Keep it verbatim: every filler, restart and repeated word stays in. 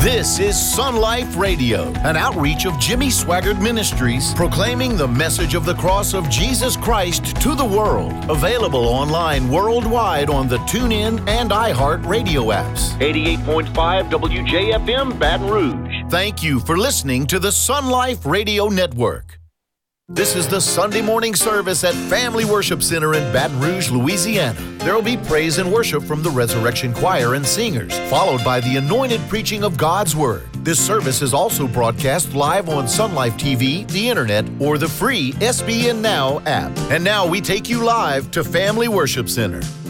This is Sun Life Radio, an outreach of Jimmy Swaggart Ministries, proclaiming the message of the cross of Jesus Christ to the world. Available online worldwide on the TuneIn and iHeart radio apps. eighty-eight point five W J F M, Baton Rouge. Thank you for listening to the Sun Life Radio Network. This is the Sunday morning service at Family Worship Center in Baton Rouge, Louisiana. There will be praise and worship from the Resurrection Choir and singers, followed by the anointed preaching of God's Word. This service is also broadcast live on Sun Life T V, the internet, or the free S B N Now app. And now we take you live to Family Worship Center.